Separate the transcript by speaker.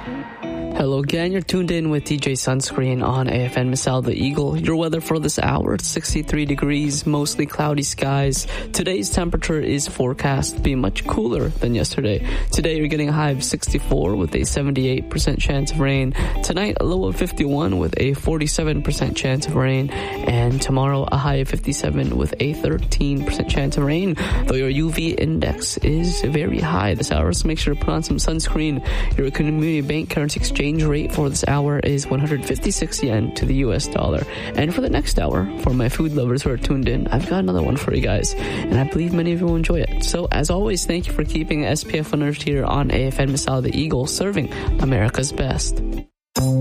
Speaker 1: Hello again, you're tuned in with DJ Sunscreen on AFN Misal the Eagle. Your weather for this hour, 63 degrees, mostly cloudy skies. Today's temperature is forecast to be much cooler than yesterday. Today you're getting a high of 64 with a 78% chance of rain. Tonight a low of 51 with a 47% chance of rain. And tomorrow a high of 57 with a 13% chance of rain. Though your UV index is very high this hour, so make sure to put on some sunscreen. Your community bank currency exchange rate for this hour is 156 yen to the US dollar. And for the next hour, for my food lovers who are tuned in, I've got another one for you guys, and I believe many of you will enjoy it. So as always, thank you for keeping SPF Unearthed here on AFN Misal the Eagle, serving America's best.